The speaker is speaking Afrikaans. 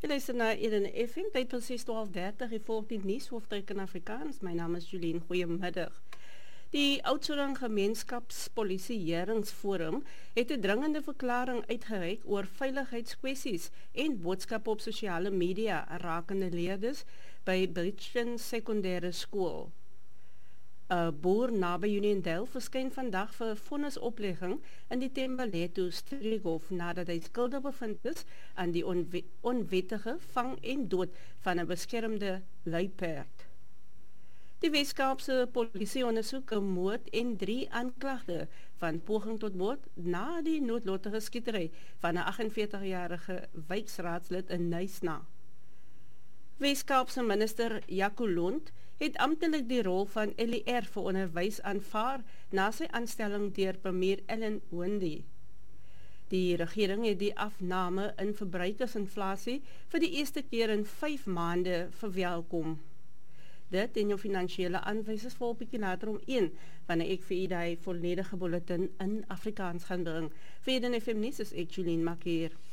Je luistert naar Eden FM, tijd precies 12:30. Je volgt die nieuwshoofdstuk in Afrikaans. Mijn naam is Julien, goedemiddag. Die Oudtshoorn Gemeenskapspolisieringsforum het 'n dringende verklaring uitgereik oor veiligheidskwessies en boodskappe op sosiale media rakende leerders by Bridgeton Sekondêre Skool. 'n Boer naby Uniondale verskyn vandag vir vonnisoplegging in die Thembalethu streekhof nadat hy skuldig bevind is aan die onwettige vang en dood van 'n beskermde luiperd. Die Weskaapse polisie ondersoek 'n moord en 3 aanklagte van poging tot moord na die noodlottige skietery van 'n 48-jarige wijkraadslid in Knysna. Weskaapse minister Jaco Lund het amptelik die rol van LER vir onderwys aanvaar na sy aanstelling deur premier Ellen Wendy. Die regering het die afname in verbruikersinflasie vir die eerste keer in 5 maande verwelkom. Dit en jou finansiële aanwysers vol bietjie later om 1, wanneer ek vir u die volledige bulletin in Afrikaans gaan bring. Vir Eden FM nuus is ek Julien Makier.